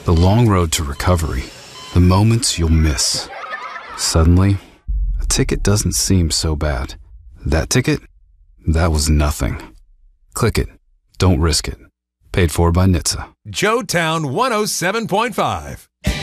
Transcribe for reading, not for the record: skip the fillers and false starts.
The long road to recovery. The moments you'll miss. Suddenly, a ticket doesn't seem so bad. That ticket? That was nothing. Click it. Don't risk it. Paid for by NHTSA. Joetown 107.5.